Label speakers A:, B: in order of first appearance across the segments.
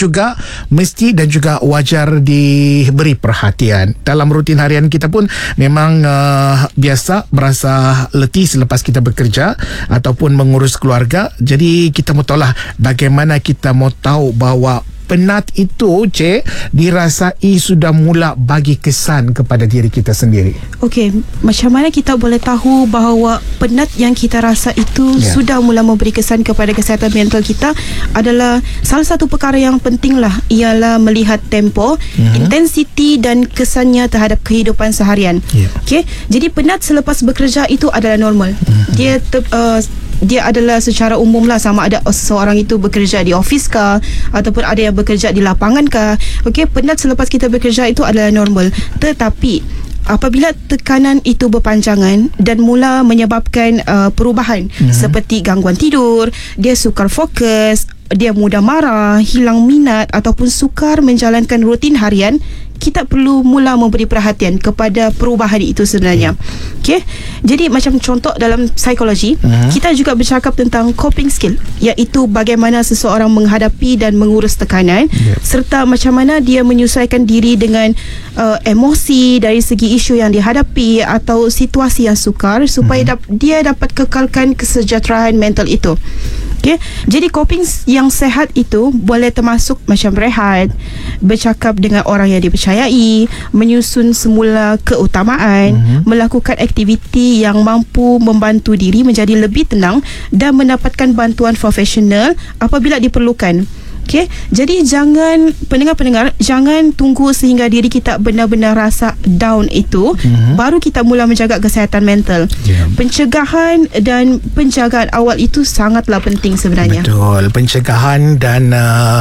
A: juga mesti dan juga wajar diberi perhatian. Dalam rutin harian kita pun memang biasa berasa letih selepas kita bekerja ataupun mengurus keluarga. Jadi kita mau tahulah bagaimana kita mau tahu bahawa penat itu, Cik, dirasai sudah mula bagi kesan kepada diri kita sendiri.
B: Okey, macam mana kita boleh tahu bahawa penat yang kita rasa itu sudah mula memberi kesan kepada kesihatan mental kita? Adalah salah satu perkara yang penting lah, ialah melihat tempo, intensiti dan kesannya terhadap kehidupan seharian. Okey, jadi penat selepas bekerja itu adalah normal. Dia adalah secara umum lah, sama ada seseorang itu bekerja di office kah ataupun ada yang bekerja di lapangan kah. Okey, penat selepas kita bekerja itu adalah normal. Tetapi apabila tekanan itu berpanjangan dan mula menyebabkan perubahan seperti gangguan tidur, dia sukar fokus, dia mudah marah, hilang minat ataupun sukar menjalankan rutin harian, kita perlu mula memberi perhatian kepada perubahan itu sebenarnya. Okey. Jadi macam contoh dalam psikologi, kita juga bercakap tentang coping skill, iaitu bagaimana seseorang menghadapi dan mengurus tekanan, serta macam mana dia menyesuaikan diri dengan emosi dari segi isu yang dihadapi atau situasi yang sukar supaya dia dapat kekalkan kesejahteraan mental itu. Okay. Jadi coping yang sehat itu boleh termasuk macam rehat, bercakap dengan orang yang dipercayai, menyusun semula keutamaan, melakukan aktiviti yang mampu membantu diri menjadi lebih tenang dan mendapatkan bantuan profesional apabila diperlukan. Okay. Jadi pendengar-pendengar, jangan tunggu sehingga diri kita benar-benar rasa down itu baru kita mula menjaga kesihatan mental. Pencegahan dan penjagaan awal itu sangatlah penting sebenarnya.
A: Betul. Pencegahan dan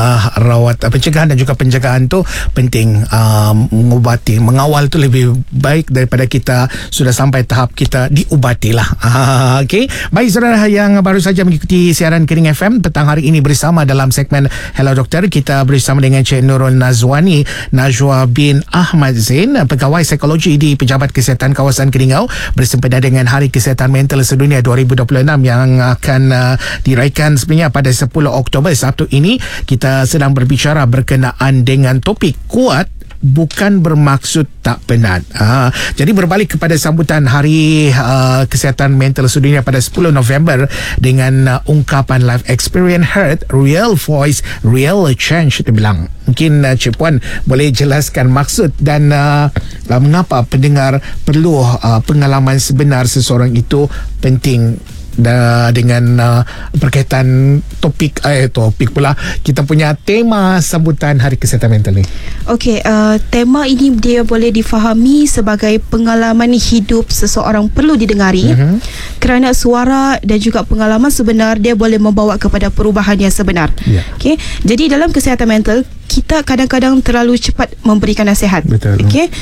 A: pencegahan dan juga penjagaan tu penting. Mengubati, mengawal tu lebih baik daripada kita sudah sampai tahap kita diubatilah. Okey. Baik, saudara yang baru saja mengikuti siaran Kering FM petang hari ini bersama dalam segmen Hello Doktor, kita bersama dengan Cik Nurul Nazwani Najwa bin Ahmad Zain, pegawai psikologi di Pejabat Kesihatan Kawasan Keningau, bersempena dengan Hari Kesihatan Mental Sedunia 2026 yang akan diraikan sebenarnya pada 10 Oktober Sabtu ini. Kita sedang berbicara berkenaan dengan topik kuat bukan bermaksud tak penat. Jadi berbalik kepada sambutan Hari Kesihatan Mental Sedunia pada 10 November dengan ungkapan Life Experience Heard, Real Voice, Real Change, dia bilang. Mungkin Cik Puan boleh jelaskan maksud dan mengapa pendengar perlu pengalaman sebenar seseorang itu penting dengan berkaitan topik pula kita punya tema sambutan Hari Kesihatan Mental ni. Okey,
B: tema ini dia boleh difahami sebagai pengalaman hidup seseorang perlu didengari, kerana suara dan juga pengalaman sebenar dia boleh membawa kepada perubahan yang sebenar. Okey, jadi dalam kesihatan mental kita kadang-kadang terlalu cepat memberikan nasihat. Okey.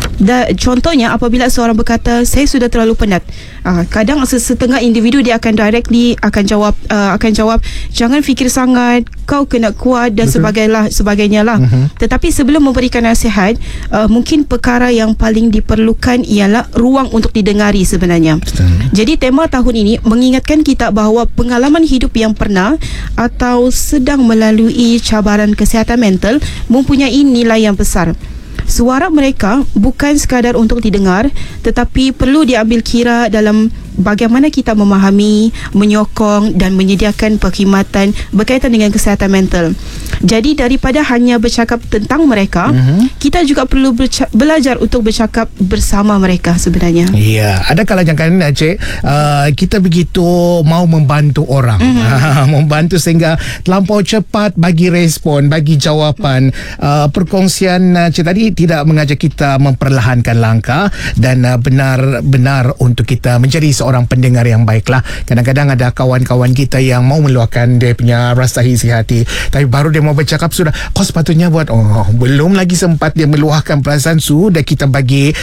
B: Contohnya apabila seorang berkata saya sudah terlalu penat, kadang setengah individu dia akan directly akan jawab jangan fikir sangat, kau kena kuat dan sebagainya lah. Tetapi sebelum memberikan nasihat, mungkin perkara yang paling diperlukan ialah ruang untuk didengari sebenarnya. Jadi tema tahun ini mengingatkan kita bahawa pengalaman hidup yang pernah atau sedang melalui cabaran kesihatan mental mempunyai nilai yang besar. Suara mereka bukan sekadar untuk didengar, tetapi perlu diambil kira dalam bagaimana kita memahami, menyokong dan menyediakan perkhidmatan berkaitan dengan kesihatan mental. Jadi daripada hanya bercakap tentang mereka, kita juga perlu belajar untuk bercakap bersama mereka sebenarnya.
A: Ya, ada kalanya kan Cik, kita begitu mau membantu orang, membantu sehingga terlampau cepat bagi respon, bagi jawapan. Perkongsian Cik tadi tidak mengajak kita memperlahankan langkah dan benar-benar untuk kita menjadi seorang pendengar yang baiklah. Kadang-kadang ada kawan-kawan kita yang mau meluahkan dia punya rasa isi hati, tapi baru dia mau bercakap sudah kau sepatutnya buat, belum lagi sempat dia meluahkan perasaan, sudah kita bagi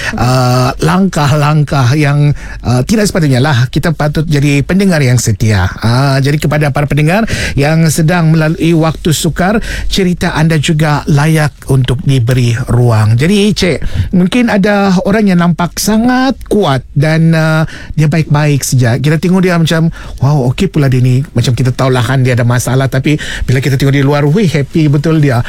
A: langkah-langkah yang tidak sepatutnya lah. Kita patut jadi pendengar yang setia. Jadi kepada para pendengar yang sedang melalui waktu sukar, cerita anda juga layak untuk diberi ruang. Jadi Cik, mungkin ada orang yang nampak sangat kuat dan dia baik-baik saja. Kita tengok dia macam wow, okey pula dia ni, macam kita tahulah kan dia ada masalah, tapi bila kita tengok di luar, happy betul dia.